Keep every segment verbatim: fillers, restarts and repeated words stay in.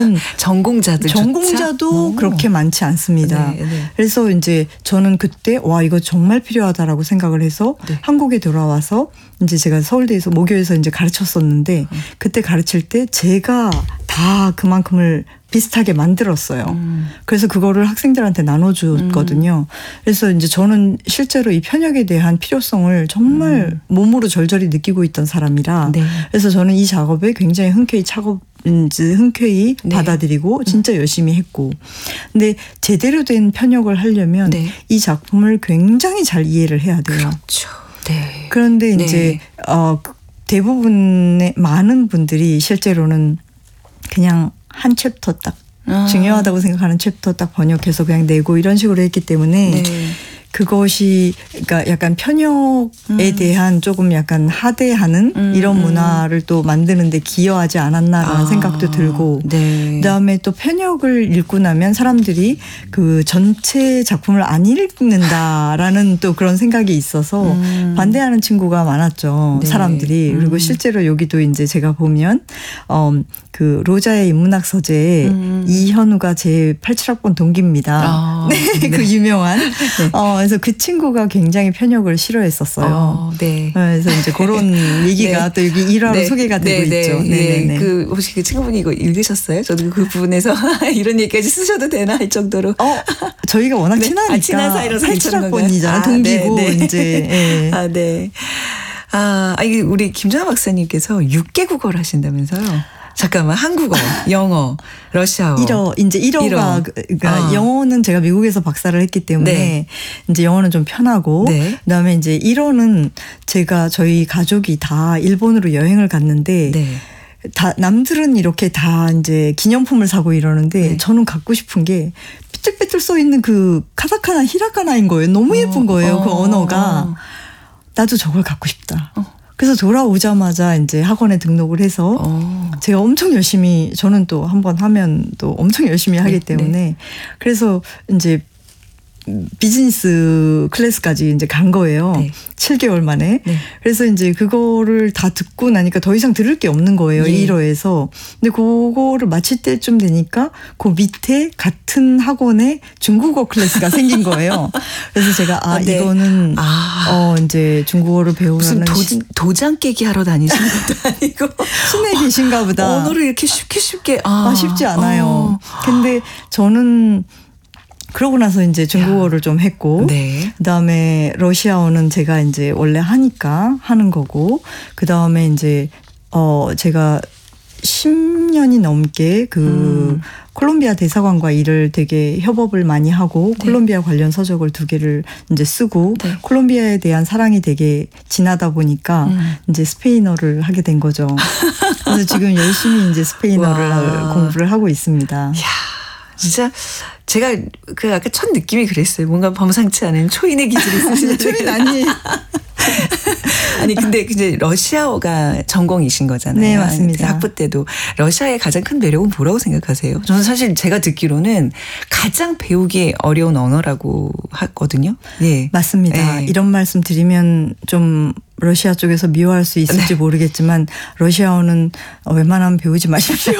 전공자들 전공자도 그렇게 많지 않습니다. 네, 네. 그래서 이제 저는 그때 와 이거 정말 필요하다라고 생각을 해서 네. 한국에 돌아와서 이제 제가 서울대에서 모교에서 이제 가르쳤었는데 음. 그때 가르칠 때 제가 다 그만큼을 비슷하게 만들었어요. 음. 그래서 그거를 학생들한테 나눠줬거든요. 음. 그래서 이제 저는 실제로 이 편역에 대한 필요성을 정말 음. 몸으로 절절히 느끼고 있던 사람이라 네. 그래서 저는 이 작업에 굉장히 흔쾌히 차고 흔쾌히 네. 받아들이고 진짜 열심히 했고 근데 제대로 된 편역을 하려면 네. 이 작품을 굉장히 잘 이해를 해야 돼요. 그렇죠. 네. 그런데 이제 네. 어, 대부분의 많은 분들이 실제로는 그냥 한 챕터 딱 아. 중요하다고 생각하는 챕터 딱 번역해서 그냥 내고 이런 식으로 했기 때문에 네. 그것이 그러니까 약간 편역에 음. 대한 조금 약간 하대하는 음, 이런 문화를 또 만드는데 기여하지 않았나라는 아, 생각도 들고 네. 그다음에 또 편역을 읽고 나면 사람들이 그 전체 작품을 안 읽는다라는 또 그런 생각이 있어서 음. 반대하는 친구가 많았죠. 네. 사람들이. 그리고 음. 실제로 여기도 이제 제가 보면 어, 그 로자의 인문학 서재에 음. 이현우가 제 팔십칠 학번 동기입니다. 아, 네. 네. 그 유명한. 네. 어, 그래서 그 친구가 굉장히 편역을 싫어했었어요. 어, 네. 그래서 이제 그런 얘기가 네. 또 여기 일화로 네. 소개가 되고 네. 있죠. 네. 네. 그 혹시 그 친구분이 이거 읽으셨어요? 저도 그 부분에서 이런 얘기까지 쓰셔도 되나 할 정도로. 어, 저희가 워낙 네. 친하니까. 아, 친한 사이로 팔십칠 학번이잖아요. 아, 동기고 네. 네. 이제. 네. 아, 네. 아, 우리 김정아 박사님께서 육 개 국어를 하신다면서요? 잠깐만 한국어, 영어, 러시아어. 일어 이제 일어가 일어. 그러니까 아. 영어는 제가 미국에서 박사를 했기 때문에 네. 이제 영어는 좀 편하고 네. 그다음에 이제 일어는 제가 저희 가족이 다 일본으로 여행을 갔는데 네. 다 남들은 이렇게 다 이제 기념품을 사고 이러는데 네. 저는 갖고 싶은 게 삐뚤삐뚤 써 있는 그 카타카나 히라카나인 거예요. 너무 예쁜 거예요. 어. 그 언어가. 나도 저걸 갖고 싶다. 어. 그래서 돌아오자마자 이제 학원에 등록을 해서 어. 제가 엄청 열심히 저는 또 한번 하면 또 엄청 열심히 하기 네, 때문에 네. 그래서 이제 비즈니스 클래스까지 이제 간 거예요. 네. 칠 개월 만에. 네. 그래서 이제 그거를 다 듣고 나니까 더 이상 들을 게 없는 거예요. 네. 일어에서. 근데 그거를 마칠 때쯤 되니까 그 밑에 같은 학원에 중국어 클래스가 생긴 거예요. 그래서 제가 아, 아 네. 이거는 아. 어 이제 중국어를 배우는 도, 도장 깨기 하러 다니시는 것도 아니고 순회 계신가 보다. 언어를 이렇게 쉽게 쉽게 아, 아 쉽지 않아요. 어. 근데 저는 그러고 나서 이제 중국어를 야. 좀 했고, 네. 그 다음에 러시아어는 제가 이제 원래 하니까 하는 거고, 그 다음에 이제, 어, 제가 십 년이 넘게 그 음. 콜롬비아 대사관과 일을 되게 협업을 많이 하고, 네. 콜롬비아 관련 서적을 두 개를 이제 쓰고, 네. 콜롬비아에 대한 사랑이 되게 진하다 보니까 음. 이제 스페인어를 하게 된 거죠. 그래서 지금 열심히 이제 스페인어를 와. 공부를 하고 있습니다. 이야, 진짜. 제가 그 아까 첫 느낌이 그랬어요. 뭔가 범상치 않은 초인의 기질이 있으시는 초인 아니에요. 아니 근데 이제 러시아어가 전공이신 거잖아요. 네, 맞습니다. 학부 때도 러시아의 가장 큰 매력은 뭐라고 생각하세요? 저는 사실 제가 듣기로는 가장 배우기 어려운 언어라고 하거든요. 네, 맞습니다. 네. 이런 말씀 드리면 좀 러시아 쪽에서 미워할 수 있을지 네. 모르겠지만 러시아어는 웬만하면 배우지 마십시오.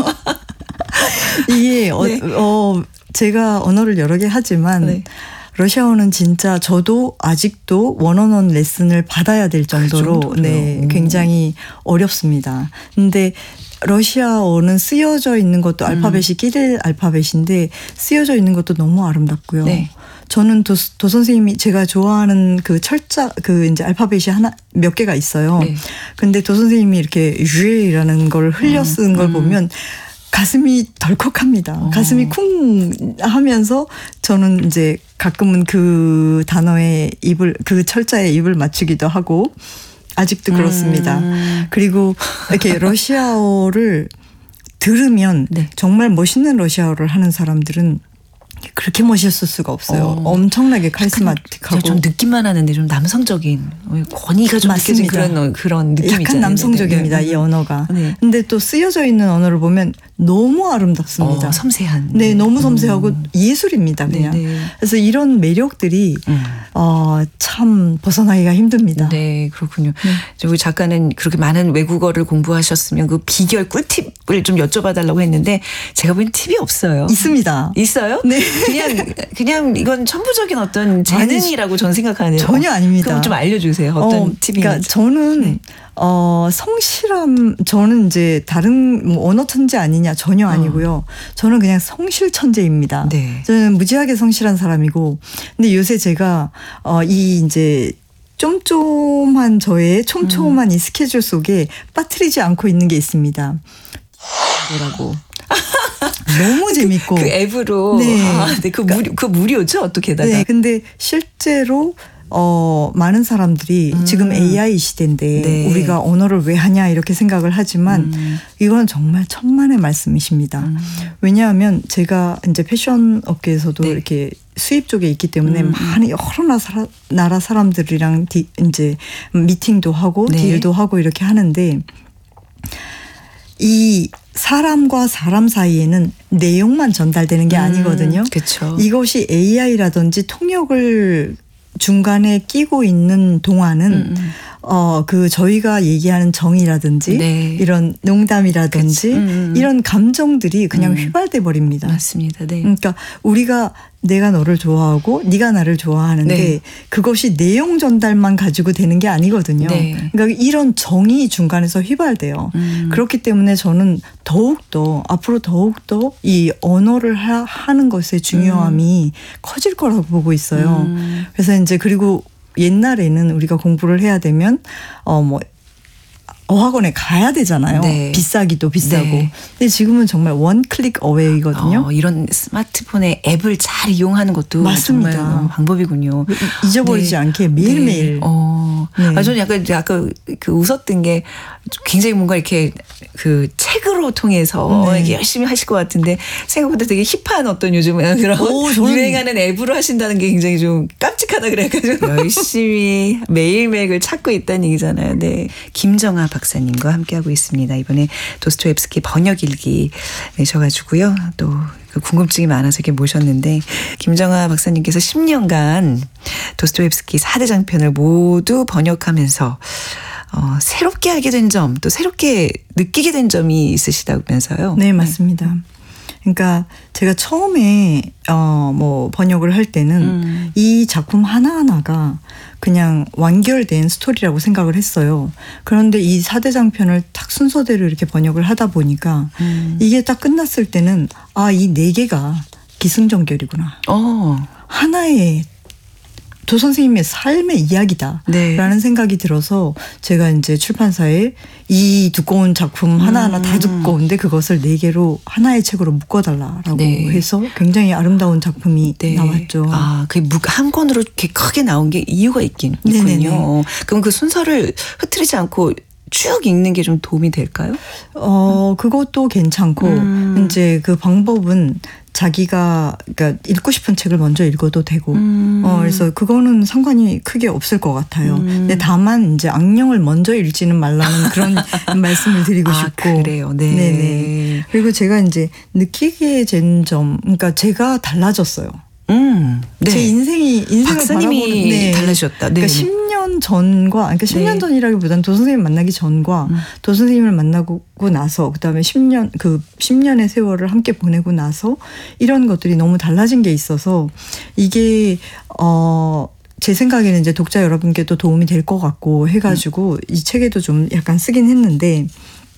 이게 어, 네. 어 제가 언어를 여러 개 하지만 네. 러시아어는 진짜 저도 아직도 원어원 레슨을 받아야 될 정도로 그 네, 굉장히 어렵습니다. 근데 러시아어는 쓰여져 있는 것도 알파벳이 음. 끼릴 알파벳인데 쓰여져 있는 것도 너무 아름답고요. 네. 저는 도, 도 선생님이 제가 좋아하는 그 철자 그 이제 알파벳이 하나 몇 개가 있어요. 네. 근데 도 선생님이 이렇게 유에이라는 걸 흘려 쓴 음. 걸 보면 가슴이 덜컥합니다. 어. 가슴이 쿵 하면서 저는 이제 가끔은 그 단어에 입을 그 철자에 입을 맞추기도 하고 아직도 그렇습니다. 음. 그리고 이렇게 러시아어를 들으면 네. 정말 멋있는 러시아어를 하는 사람들은 그렇게 멋있을 수가 없어요. 어. 엄청나게 카리스마틱하고. 좀 느낌만 하는데 좀 남성적인 권위가 좀 느껴진 그런 그런 느낌이잖아요. 약간 남성적입니다. 네. 이 언어가. 네. 근데 또 쓰여져 있는 언어를 보면 너무 아름답습니다. 어, 섬세한. 네, 너무 섬세하고 음. 예술입니다, 그냥. 네네. 그래서 이런 매력들이 음. 어, 참 벗어나기가 힘듭니다. 네, 그렇군요. 네. 우리 작가는 그렇게 많은 외국어를 공부하셨으면 그 비결 꿀팁을 좀 여쭤봐달라고 했는데 제가 보기엔 팁이 없어요. 있습니다. 있어요? 네. 그냥 그냥 이건 천부적인 어떤 재능이라고 저는 생각하네요. 전혀 아닙니다. 그럼 좀 알려주세요. 어떤 어, 팁인지. 그러니까 저는 네. 어, 성실함, 저는 이제 다른 뭐 언어 천재 아니냐 전혀 아니고요. 어. 저는 그냥 성실 천재입니다. 네. 저는 무지하게 성실한 사람이고. 근데 요새 제가, 어, 이 이제 쫌쫌한 저의 촘촘한 음. 이 스케줄 속에 빠뜨리지 않고 있는 게 있습니다. 뭐라고. 너무 재밌고. 그, 그 앱으로. 네. 아, 네. 그 무료, 그 무료죠? 또 게다가. 네. 근데 실제로 어, 많은 사람들이 음. 지금 에이아이 시대인데 네. 우리가 언어를 왜 하냐 이렇게 생각을 하지만 음. 이건 정말 천만의 말씀이십니다. 음. 왜냐하면 제가 이제 패션 업계에서도 네. 이렇게 수입 쪽에 있기 때문에 음. 많은 여러 나라, 나라 사람들이랑 디, 이제 미팅도 하고 네. 딜도 하고 이렇게 하는데 이 사람과 사람 사이에는 내용만 전달되는 게 음. 아니거든요. 그쵸. 이것이 에이아이라든지 통역을 중간에 끼고 있는 동안은 음. 어, 그 저희가 얘기하는 정이라든지 네. 이런 농담이라든지 음. 이런 감정들이 그냥 음. 휘발돼 버립니다. 맞습니다. 네. 그러니까 우리가 내가 너를 좋아하고 네가 나를 좋아하는데 네. 그것이 내용 전달만 가지고 되는 게 아니거든요. 네. 그러니까 이런 정이 중간에서 휘발돼요. 음. 그렇기 때문에 저는 더욱더 앞으로 더욱더 이 언어를 하, 하는 것의 중요함이 음. 커질 거라고 보고 있어요. 음. 그래서 이제 그리고 옛날에는 우리가 공부를 해야 되면 어 뭐 어학원에 가야 되잖아요. 네. 비싸기도 비싸고. 네. 근데 지금은 정말 원 클릭 어웨이거든요. 어, 이런 스마트폰의 앱을 잘 이용하는 것도 맞습니다. 정말 방법이군요. 잊어버리지 네. 않게 매일매일. 네. 어. 네. 아, 저는 약간 아까 그 웃었던 게 굉장히 뭔가 이렇게 그 책으로 통해서 네. 이렇게 열심히 하실 것 같은데 생각보다 되게 힙한 어떤 요즘 그런 오, 유행하는 앱으로 하신다는 게 굉장히 좀 깜찍하다 그래가지고 열심히 매일매일 그걸 찾고 있다는 얘기잖아요. 네. 김정아 박사님과 함께하고 있습니다. 이번에 도스토옙스키 번역일기 내셔가지고요. 또 그 궁금증이 많아서 이렇게 모셨는데 김정아 박사님께서 십 년간 도스토옙스키 사 대 장편을 모두 번역하면서 어, 새롭게 알게 된 점, 또 새롭게 느끼게 된 점이 있으시다면서요? 네, 맞습니다. 그러니까 제가 처음에 어, 뭐 번역을 할 때는 음. 이 작품 하나하나가 그냥 완결된 스토리라고 생각을 했어요. 그런데 이 사 대 장편을 딱 순서대로 이렇게 번역을 하다 보니까 음. 이게 딱 끝났을 때는 아, 이 네 개가 기승전결이구나. 어. 하나의 도 선생님의 삶의 이야기다라는 네. 생각이 들어서 제가 이제 출판사에 이 두꺼운 작품 하나하나 음. 다 두꺼운데 그것을 네 개로 하나의 책으로 묶어달라라고 네. 해서 굉장히 아름다운 작품이 네. 나왔죠. 아, 그 한 권으로 이렇게 크게 나온 게 이유가 있긴 있군요. 네네네. 그럼 그 순서를 흐트리지 않고 쭉 읽는 게 좀 도움이 될까요? 어, 그것도 괜찮고 음. 이제 그 방법은 자기가 그러니까 읽고 싶은 책을 먼저 읽어도 되고 음. 어, 그래서 그거는 상관이 크게 없을 것 같아요. 음. 근데 다만 이제 악령을 먼저 읽지는 말라는 그런 말씀을 드리고 아, 싶고 그래요. 네. 네네. 그리고 제가 이제 느끼게 된 점, 그러니까 제가 달라졌어요. 음, 네. 제 인생이 인생을 박사님이 바라보는, 네. 달라졌다. 네. 그러니까 십 년 전과, 그러니까 십 년 네. 전이라기보다는 도 선생님 만나기 전과 음. 도 선생님을 만나고 나서 그다음에 십 년 그 십 년의 세월을 함께 보내고 나서 이런 것들이 너무 달라진 게 있어서 이게 어. 제 생각에는 이제 독자 여러분께도 도움이 될 것 같고 해가지고 음. 이 책에도 좀 약간 쓰긴 했는데.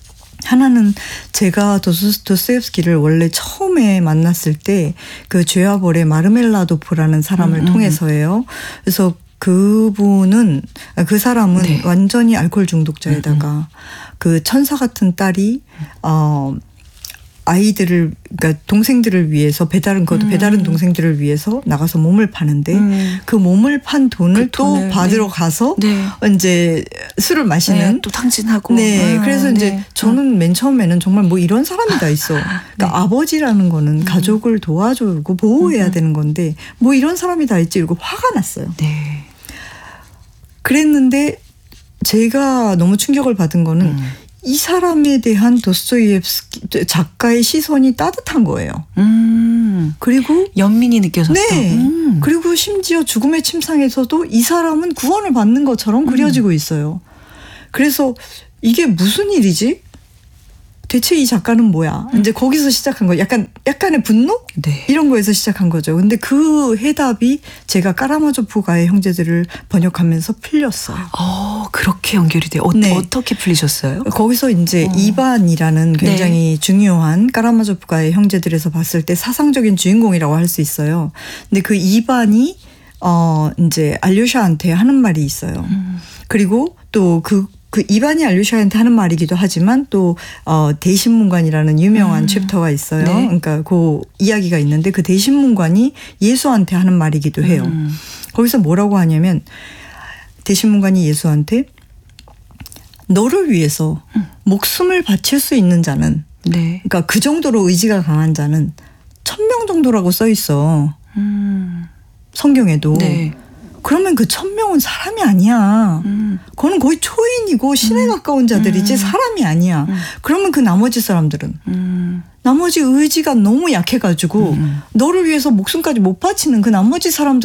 하나는 제가 도스, 도스토옙스키를 원래 처음에 만났을 때 그 죄와 벌의 마르멜라도프라는 사람을 음, 통해서예요. 그래서 그분은 그 사람은 네. 완전히 알코올 중독자에다가 음, 음. 그 천사 같은 딸이 어 아이들을 그러니까 동생들을 위해서 배다른 것도 음. 배다른 동생들을 위해서 나가서 몸을 파는데 음. 그 몸을 판 돈을 그 또 돈을, 받으러 네. 가서 네. 이제 술을 마시는 네, 또 탕진하고 네 아, 그래서 이제 네. 저는 맨 처음에는 정말 뭐 이런 사람이 다 있어. 그러니까 네. 아버지라는 거는 음. 가족을 도와주고 보호해야 음. 되는 건데 뭐 이런 사람이 다 있지 이러고 화가 났어요. 네. 그랬는데 제가 너무 충격을 받은 거는. 음. 이 사람에 대한 도스토옙스키 작가의 시선이 따뜻한 거예요. 음. 그리고 연민이 느껴졌어. 네. 음. 그리고 심지어 죽음의 침상에서도 이 사람은 구원을 받는 것처럼 음. 그려지고 있어요. 그래서 이게 무슨 일이지? 대체 이 작가는 뭐야? 음. 이제 거기서 시작한 거예요. 약간, 약간의 분노? 네. 이런 거에서 시작한 거죠. 근데 그 해답이 제가 까라마조프가의 형제들을 번역하면서 풀렸어요. 어, 그렇게 연결이 돼요. 어, 네. 어떻게 풀리셨어요? 거기서 이제 어. 이반이라는 굉장히 네. 중요한 까라마조프가의 형제들에서 봤을 때 사상적인 주인공이라고 할 수 있어요. 근데 그 이반이 어, 이제 알류샤한테 하는 말이 있어요. 음. 그리고 또 그 그 이반이 알류샤한테 하는 말이기도 하지만 또 어, 대신문관이라는 유명한 음. 챕터가 있어요. 네. 그러니까 그 이야기가 있는데 그 대신문관이 예수한테 하는 말이기도 해요. 음. 거기서 뭐라고 하냐면 대신문관이 예수한테 너를 위해서 음. 목숨을 바칠 수 있는 자는 네. 그러니까 그 정도로 의지가 강한 자는 천 명 정도라고 써 있어. 음. 성경에도. 네. 그러면 그 천 명은 사람이 아니야. 음. 그거는 거의 초인이고 신에 음. 가까운 자들이지 음. 사람이 아니야. 음. 그러면 그 나머지 사람들은 음. 나머지 의지가 너무 약해가지고 음. 너를 위해서 목숨까지 못 바치는 그 나머지 사람들은